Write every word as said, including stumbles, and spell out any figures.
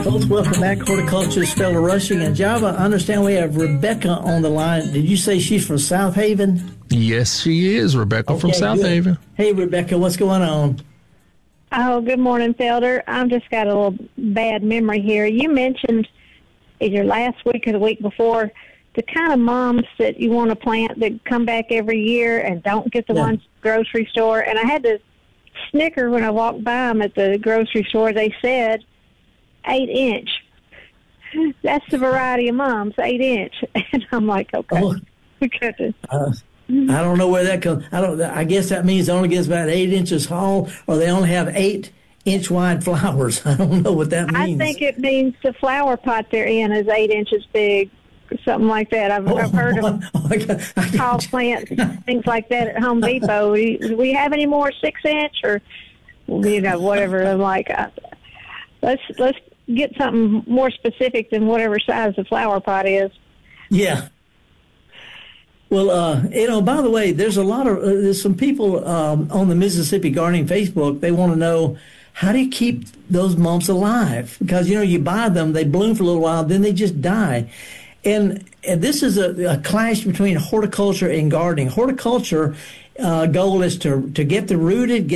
Folks, welcome back. Horticulturist Fellow Rushing and Java. I understand we have Rebecca on the line. Did you say she's from South Haven? Yes, she is. Rebecca okay, from South good. Haven. Hey, Rebecca, what's going on? Oh, good morning, Felder. I've just got a little bad memory here. You mentioned either last week or the week before the kind of moms that you want to plant that come back every year and don't get the yeah. ones at the grocery store. And I had to snicker when I walked by them at the grocery store. They said eight inch. That's the variety of moms, eight inch. And I'm like, okay. Oh, uh, I don't know where that comes. I don't. I guess that means it only gets about eight inches tall, or they only have eight inch wide flowers. I don't know what that means. I think it means the flower pot they're in is eight inches big, or something like that. I've, oh, I've heard of oh, tall plants, things like that at Home Depot. Do we have any more six inch or you know whatever? I'm like, uh, let's let's get something more specific than whatever size the flower pot is. Yeah. Well, uh, you know, by the way, there's a lot of, uh, there's some people um, on the Mississippi Gardening Facebook, they want to know, how do you keep those mumps alive? Because, you know, you buy them, they bloom for a little while, then they just die. And, and this is a, a clash between horticulture and gardening. Horticulture uh, goal is to, to get the rooted, get